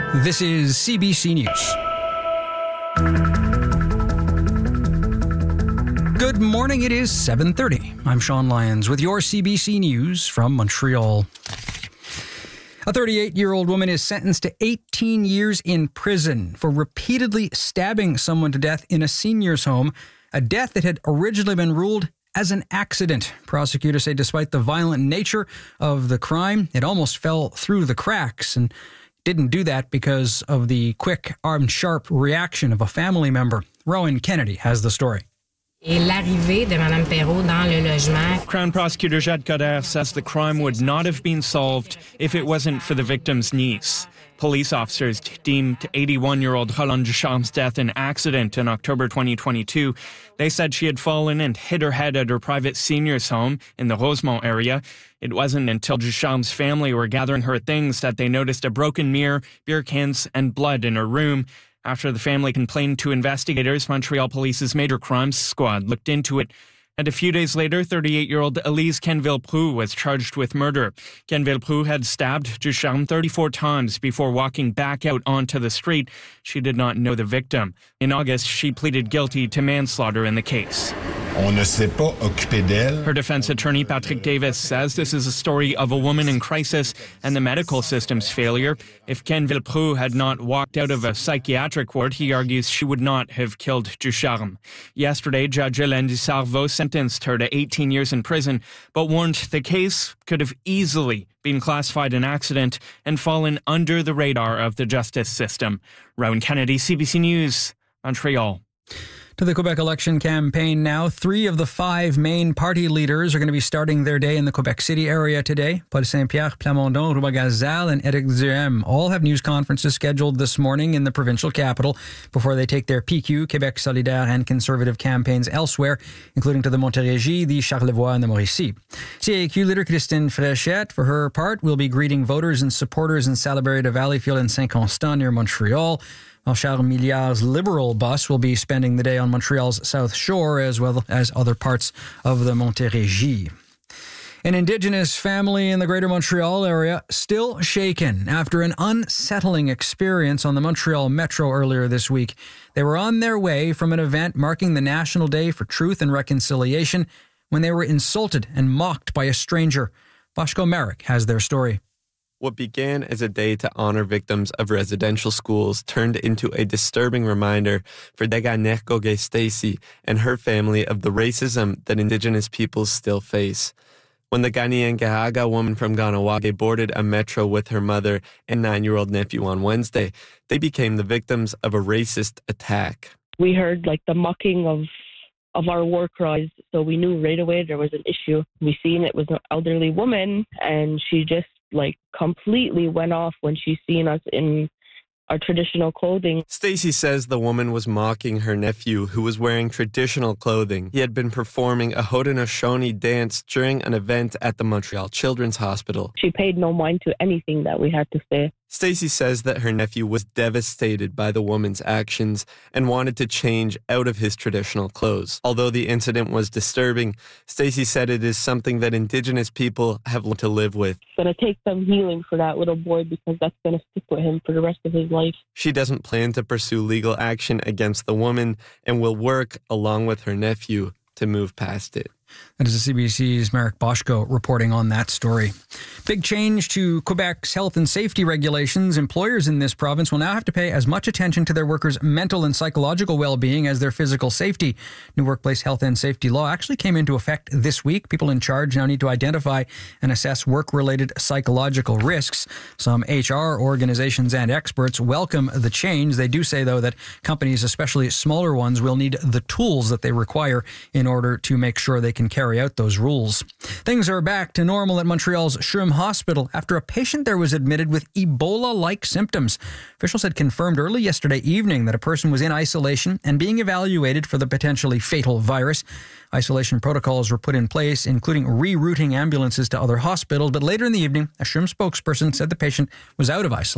This is CBC News. Good morning, it is 7:30. I'm Sean Lyons with your CBC News from Montreal. A 38-year-old woman is sentenced to 18 years in prison for repeatedly stabbing someone to death in a senior's home, a death that had originally been ruled as an accident. Prosecutors say despite the violent nature of the crime, it almost fell through the cracks and didn't do that because of the quick and sharp reaction of a family member. Rowan Kennedy has the story. L'arrivée de Mme Perrault dans le logement. Crown Prosecutor Jade Coderre says the crime would not have been solved if it wasn't for the victim's niece. Police officers deemed 81-year-old Roland Ducharme's death an accident in October 2022. They said she had fallen and hit her head at her private senior's home in the Rosemont area. It wasn't until Ducharme's family were gathering her things that they noticed a broken mirror, beer cans, and blood in her room. After the family complained to investigators, Montreal Police's Major Crimes Squad looked into it. And a few days later, 38-year-old Elise Kenville-Prou was charged with murder. Kenville-Prou had stabbed Ducharme 34 times before walking back out onto the street. She did not know the victim. In August, she pleaded guilty to manslaughter in the case. On ne s'est pas occupé d'elle. Her defense attorney, Patrick Davis, says this is a story of a woman in crisis and the medical system's failure. If Kenville-Prou had not walked out of a psychiatric ward, he argues she would not have killed Ducharme. Yesterday, Judge Hélène Dussarveau sentenced her to 18 years in prison, but warned the case could have easily been classified an accident and fallen under the radar of the justice system. Rowan Kennedy, CBC News, Montreal. To the Quebec election campaign now. 3 of the 5 main party leaders are going to be starting their day in the Quebec City area today. Paul Saint-Pierre Plamondon, Rouba Gazal, and Éric Duhaime all have news conferences scheduled this morning in the provincial capital before they take their PQ, Québec Solidaire, and Conservative campaigns elsewhere, including to the Montérégie, the Charlevoix, and the Mauricie. CAQ leader Christine Fréchette, for her part, will be greeting voters and supporters in Salaberry de Valleyfield and Saint-Constant near Montreal. While Charles Milliard's Liberal bus will be spending the day on Montreal's South Shore as well as other parts of the Montérégie. An Indigenous family in the Greater Montreal area still shaken after an unsettling experience on the Montreal Metro earlier this week. They were on their way from an event marking the National Day for Truth and Reconciliation when they were insulted and mocked by a stranger. Boshko Merrick has their story. What began as a day to honor victims of residential schools turned into a disturbing reminder for Deganekoge Stacy and her family of the racism that Indigenous peoples still face. When the Kanien'kehá:ka woman from Kahnawake boarded a metro with her mother and 9-year-old nephew on Wednesday, they became the victims of a racist attack. We heard the mocking of our war cries, so we knew right away there was an issue. We seen it was an elderly woman, and she just completely went off when she seen us in our traditional clothing. Stacy says the woman was mocking her nephew, who was wearing traditional clothing. He had been performing a Haudenosaunee dance during an event at the Montreal Children's Hospital. She paid no mind to anything that we had to say. Stacy says that her nephew was devastated by the woman's actions and wanted to change out of his traditional clothes. Although the incident was disturbing, Stacy said it is something that Indigenous people have to live with. It's going to take some healing for that little boy because that's going to stick with him for the rest of his life. She doesn't plan to pursue legal action against the woman and will work along with her nephew to move past it. That is the CBC's Marek Boshko reporting on that story. Big change to Quebec's health and safety regulations. Employers in this province will now have to pay as much attention to their workers' mental and psychological well-being as their physical safety. New workplace health and safety law actually came into effect this week. People in charge now need to identify and assess work-related psychological risks. Some HR organizations and experts welcome the change. They do say, though, that companies, especially smaller ones, will need the tools that they require in order to make sure they can carry out those rules. Things are back to normal at Montreal's CHUM Hospital after a patient there was admitted with Ebola-like symptoms. Officials had confirmed early yesterday evening that a person was in isolation and being evaluated for the potentially fatal virus. Isolation protocols were put in place, including rerouting ambulances to other hospitals, but later in the evening, a CHUM spokesperson said the patient was out of isolation.